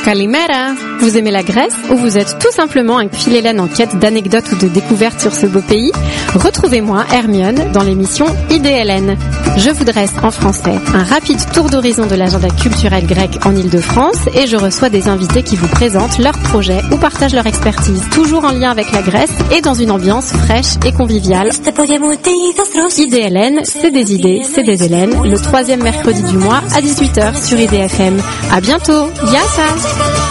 Kalimera! Vous aimez la Grèce ou vous êtes tout simplement un philhellène en quête d'anecdotes ou de découvertes sur ce beau pays? Retrouvez-moi, Hermione, dans l'émission IDLN. Je vous dresse en français un rapide tour d'horizon de l'agenda culturel grec en Île-de-France et je reçois des invités qui vous présentent leurs projets ou partagent leur expertise, toujours en lien avec la Grèce et dans une ambiance fraîche et conviviale. IDLN, c'est des idées, c'est des Hélènes, le 3e mercredi du mois à 18h sur IDFM. À bientôt, Yassa!